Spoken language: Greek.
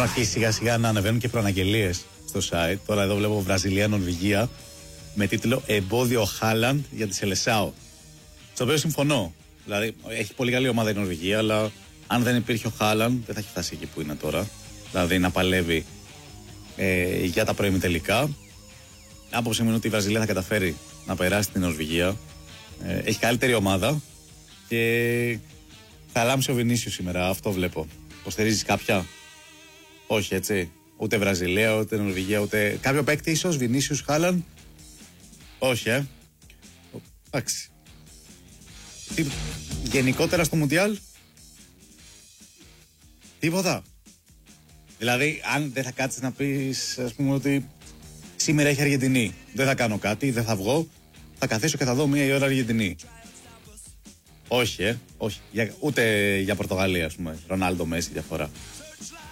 έχουν αρχίσει σιγά σιγά να ανεβαίνουν και προαναγγελίες στο site. Τώρα εδώ βλέπω Βραζιλία-Νορβηγία με τίτλο «Εμπόδιο Χάλαντ για τη Σελεσάο». Στο οποίο συμφωνώ. Δηλαδή έχει πολύ καλή ομάδα η Νορβηγία, αλλά αν δεν υπήρχε ο Χάλαντ δεν θα έχει φτάσει εκεί που είναι τώρα. Δηλαδή να παλεύει για τα προημιτελικά. Άποψη μου είναι ότι η Βραζιλία θα καταφέρει να περάσει την Νορβηγία. Έχει καλύτερη ομάδα και θα λάμψει ο Βινίσιος σήμερα. Αυτό βλέπω. Υποστηρίζεις κάποια? Όχι, έτσι. Ούτε Βραζιλία, ούτε Νορβηγία, ούτε. Κάποιο παίκτη ίσως, Βινίσιος, Χάλαντ? Όχι, εντάξει. Γενικότερα στο Μουντιάλ τίποτα. Δηλαδή, αν δεν θα κάτσεις να πεις, ας πούμε, ότι σήμερα έχει Αργεντινή, δεν θα κάνω κάτι, δεν θα βγω, θα καθίσω και θα δω 1 ώρα Αργεντινή. Όχι, όχι. Ούτε για Πορτογαλία, ας πούμε. Ρονάλντο, Μέση, διαφορά.